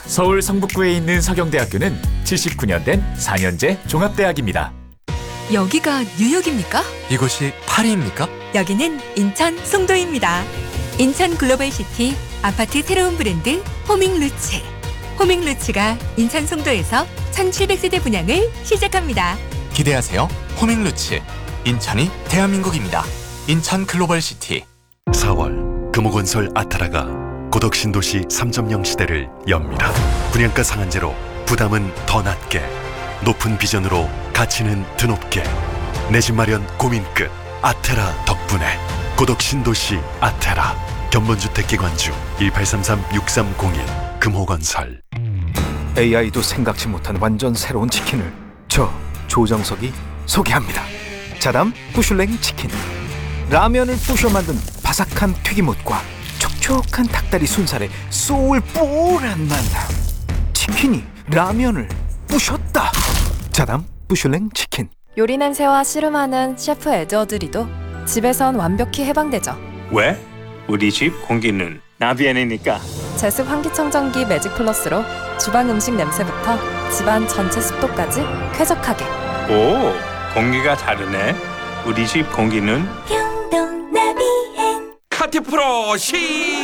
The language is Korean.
서울 성북구에 있는 서경대학교는 79년 된 4년제 종합대학입니다. 여기가 뉴욕입니까? 이곳이 파리입니까? 여기는 인천 송도입니다. 인천 글로벌시티 아파트 새로운 브랜드 호밍루츠. 호밍루츠가 인천 송도에서 1700세대 분양을 시작합니다. 기대하세요. 호밍루츠. 인천이 대한민국입니다. 인천 글로벌시티. 4월 금호건설 아타라가 고덕신도시 3.0 시대를 엽니다. 분양가 상한제로 부담은 더 낮게, 높은 비전으로 가치는 드높게, 내 집 마련 고민 끝 아테라 덕분에 고덕신도시 아테라. 견본주택기관주 1833-6301 금호건설. AI도 생각지 못한 완전 새로운 치킨을 저 조정석이 소개합니다. 자담 부슐랭 치킨. 라면을 부셔 만든 바삭한 튀김옷과 촉촉한 닭다리 순살의 소울뽀란 만남. 치킨이 라면을 부셨다. 자담 부슐랭 치킨. 요리 냄새와 씨름하는 셰프 에드워드리도 집에선 완벽히 해방되죠. 왜? 우리 집 공기는 나비안이니까. 제습 환기청정기 매직 플러스로 주방 음식 냄새부터 집안 전체 습도까지 쾌적하게. 오, 공기가 다르네. 우리 집 공기는 평동 나비엔 카티프로 시